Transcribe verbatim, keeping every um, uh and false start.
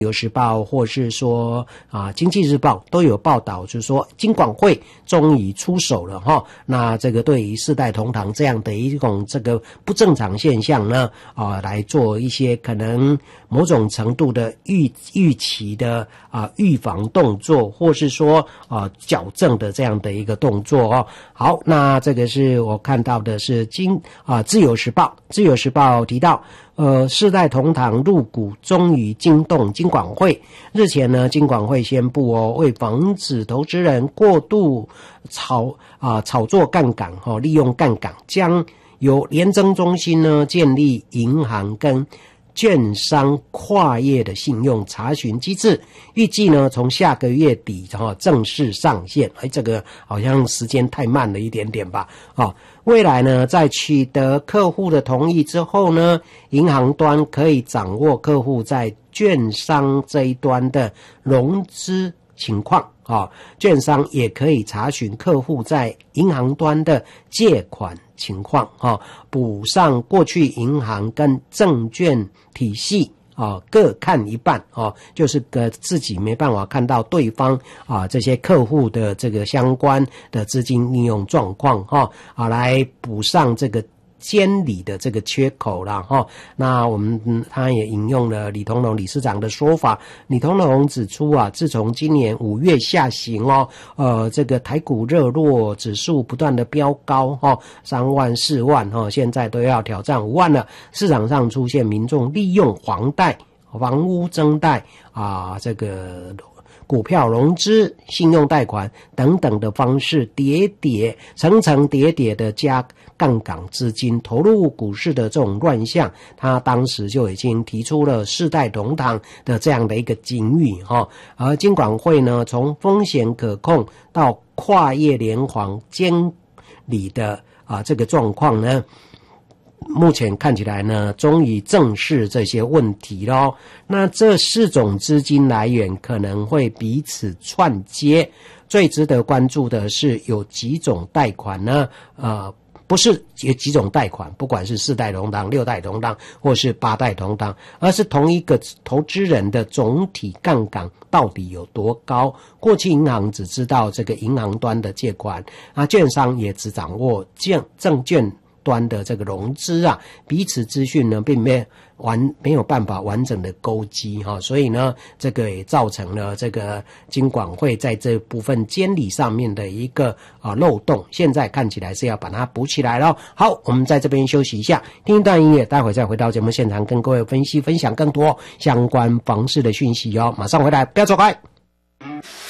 有时报或是说啊经济日报都有报道，就是说金管会终于出手了哈。那这个对于世代同堂这样的一种这个不正常现象呢，啊来做一些可能某种程度的预预期的啊预防动作，或是说啊矫正的这样的一个动作哦。好，那这个是我看到的是金啊自由时报，自由时报提到。呃，世代同堂入股终于惊动金管会。日前呢，金管会宣布哦，为防止投资人过度炒啊、呃、炒作杠杆哦，利用杠杆，将由联征中心呢建立银行跟券商跨业的信用查询机制，预计呢从下个月底哈正式上线。哎，这个好像时间太慢了一点点吧？哦，未来呢，在取得客户的同意之后呢，银行端可以掌握客户在券商这一端的融资情况啊，券商也可以查询客户在银行端的借款情况啊，补上过去银行跟证券体系啊各看一半啊，就是个自己没办法看到对方啊这些客户的这个相关的资金利用状况哈啊，来补上这个监理的这个缺口啦哈。那我们、嗯、他也引用了李同荣理事长的说法，李同荣指出啊，自从今年五月下行哦，呃，这个台股热络，指数不断的飙高哈，三万四万哈，现在都要挑战五万了。市场上出现民众利用房贷、房屋增贷啊，这个股票融资、信用贷款等等的方式叠叠层层叠叠的加杠杆资金投入股市的这种乱象，他当时就已经提出了世代同堂的这样的一个警语哈。而金管会呢，从风险可控到跨业联防监理的啊这个状况呢，目前看起来呢，终于正视这些问题咯。那这四种资金来源可能会彼此串接，最值得关注的是有几种贷款呢？呃，不是有几种贷款，不管是四代同堂、六代同堂，或是八代同堂，而是同一个投资人的总体杠杆到底有多高？过去银行只知道这个银行端的借款，啊，券商也只掌握证证券端的这个融资啊，彼此资讯呢并没有完没有办法完整的勾稽哈，所以呢，这个也造成了这个金管会在这部分监理上面的一个啊漏洞，现在看起来是要把它补起来了。好，我们在这边休息一下，听一段音乐，待会再回到节目现场，跟各位分析分享更多相关房市的讯息哦。马上回来，不要走开。